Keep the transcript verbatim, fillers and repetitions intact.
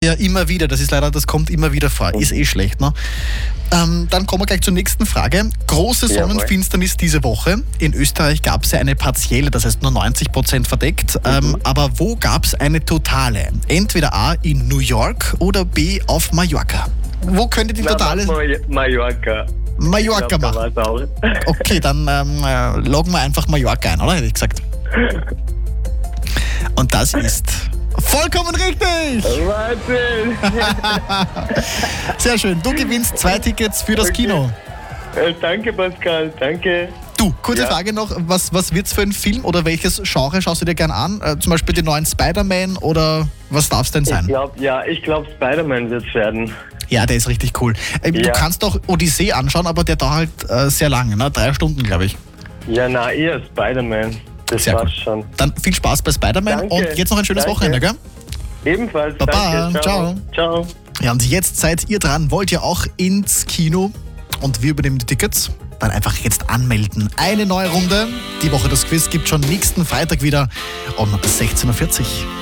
Ja, immer wieder. Das ist leider, das kommt immer wieder vor. Ist eh schlecht, ne? Ähm, dann kommen wir gleich zur nächsten Frage. Große Sonnenfinsternis diese Woche. In Österreich gab es ja eine partielle, das heißt nur neunzig Prozent verdeckt. Mhm. Ähm, aber wo gab es eine totale? Entweder A in New York oder B auf Mallorca. Wo könnte die totale... Na, Mallorca. Mallorca ich glaub, machen. Da war's auch. Okay, dann ähm, äh, loggen wir einfach Mallorca ein, oder? Hätte ich gesagt. Und das ist vollkommen richtig! Wahnsinn! Sehr schön. Du gewinnst zwei Tickets für das Okay. Kino. Äh, danke, Pascal. Danke. Du, kurze Ja. Frage noch. Was, was wird's für ein Film oder welches Genre schaust du dir gern an? Äh, zum Beispiel den neuen Spider-Man oder was darf es denn Ich sein? glaube, ja, ich glaube, Spider-Man wird es werden. Ja, der ist richtig cool. Äh, Du Ja. kannst doch Odyssee anschauen, aber der dauert äh, sehr lange, ne? Drei Stunden, glaube ich. Ja, na, eher Spider-Man. Das Sehr war's gut. schon. Dann viel Spaß bei Spider-Man Danke. und jetzt noch ein schönes Danke. Wochenende, gell? Ebenfalls. Baba, Danke. ciao. Ciao. Ja, und jetzt seid ihr dran. Wollt ihr auch ins Kino und wir übernehmen die Tickets? Dann einfach jetzt anmelden. Eine neue Runde. Die Woche das Quiz gibt schon nächsten Freitag wieder um sechzehn Uhr vierzig.